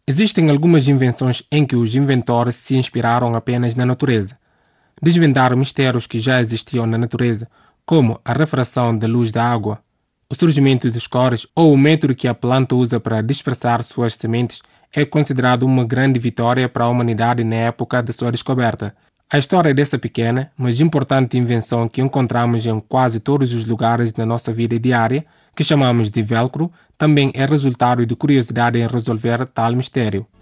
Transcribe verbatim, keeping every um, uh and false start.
Existem algumas invenções em que os inventores se inspiraram apenas na natureza. Desvendaram mistérios que já existiam na natureza, como a refração da luz da água, o surgimento dos cores ou o método que a planta usa para dispersar suas sementes é considerado uma grande vitória para a humanidade na época de sua descoberta. A história dessa pequena, mas importante invenção que encontramos em quase todos os lugares da nossa vida diária, que chamamos de velcro, também é resultado de curiosidade em resolver tal mistério.